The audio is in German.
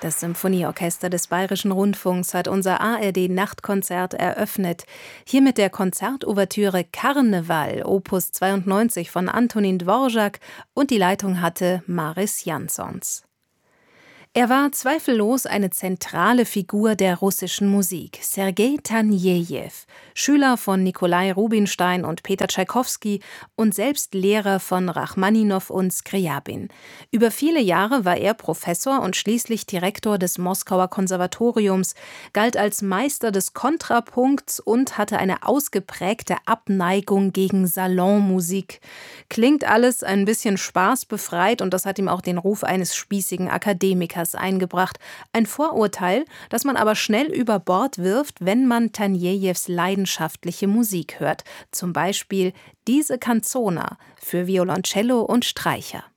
Das Symphonieorchester des Bayerischen Rundfunks hat unser ARD-Nachtkonzert eröffnet. Hier mit der Konzertouvertüre Karneval, Opus 92 von Antonín Dvořák, und die Leitung hatte Maris Jansons. Er war zweifellos eine zentrale Figur der russischen Musik, Sergei Tanejew, Schüler von Nikolai Rubinstein und Peter Tschaikowski und selbst Lehrer von Rachmaninow und Skriabin. Über viele Jahre war er Professor und schließlich Direktor des Moskauer Konservatoriums, galt als Meister des Kontrapunkts und hatte eine ausgeprägte Abneigung gegen Salonmusik. Klingt alles ein bisschen spaßbefreit und das hat ihm auch den Ruf eines spießigen Akademikers eingebracht. Ein Vorurteil, das man aber schnell über Bord wirft, wenn man Tanejews leidenschaftliche Musik hört. Zum Beispiel diese Canzona für Violoncello und Streicher.